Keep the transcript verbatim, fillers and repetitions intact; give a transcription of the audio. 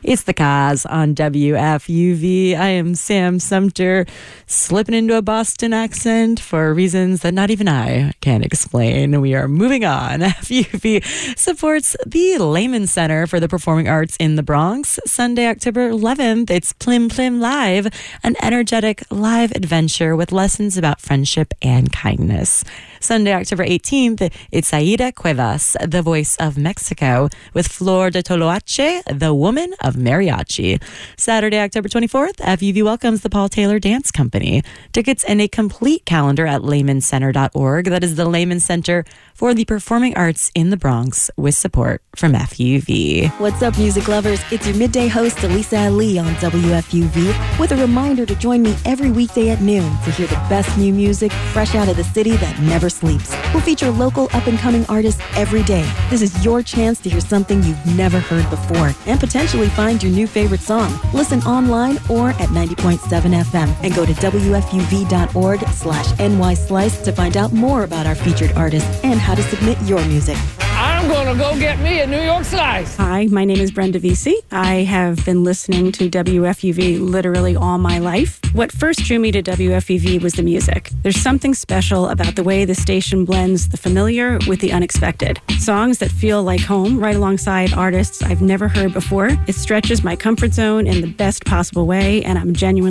It's the Cause on W F U V. I am Sam Sumter, slipping into a Boston accent for reasons that not even I can explain. We are moving on. F U V supports the Lehman Center for the Performing Arts in the Bronx. Sunday, October eleventh, it's Plim Plim Live, an energetic live adventure with lessons about friendship and kindness. Sunday, October eighteenth, it's Aida Cuevas, the voice of Mexico, with Flor de Toloache, the woman of mariachi. Saturday, October twenty-fourth, F U V welcomes the Paul Taylor Dance Company. Tickets and a complete calendar at lehman center dot org. That is the Lehman Center for the Performing Arts in the Bronx, with support from F U V. What's up, music lovers? It's your midday host, Elisa Ali, on W F U V, with a reminder to join me every weekday at noon to hear the best new music fresh out of the city that never sleeps. We'll feature local up-and-coming artists every day. This is your chance to hear something you've never heard before and potentially find your new favorite song. Listen online or at ninety point seven F M and go to W F U V dot org slash N Y Slice to find out more about our featured artists and how to submit your music. I'm going to go get me a New York Slice. Hi, my name is Brenda Vesey. I have been listening to W F U V literally all my life. What first drew me to W F U V was the music. There's something special about the way the station blends the familiar with the unexpected. Songs that feel like home right alongside artists I've never heard before. It stretches my comfort zone in the best possible way, and I'm genuinely